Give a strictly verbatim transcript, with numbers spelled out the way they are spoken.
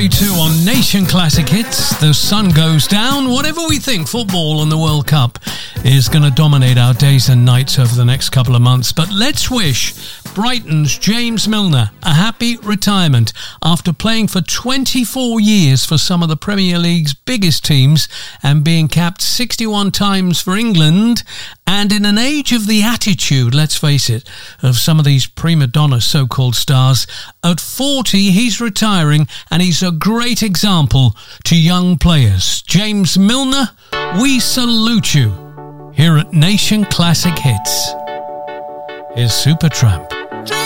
forty-two on Nation Classic Hits. The sun goes down. Whatever we think, football and the World Cup is going to dominate our days and nights over the next couple of months. But let's wish Brighton's James Milner a happy retirement after playing for twenty-four years for some of the Premier League's biggest teams and being capped sixty-one times for England. And in an age of the attitude, let's face it, of some of these prima donna so-called stars, at forty he's retiring and he's a great example to young players. James Milner, we salute you here at Nation Classic Hits. Here's Supertramp.